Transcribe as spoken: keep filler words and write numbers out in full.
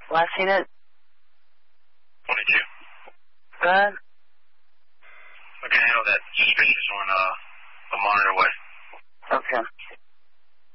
Last seen it? twenty-two. Go ahead. Okay, handle that. Suspicious on uh, the monitor way. Okay.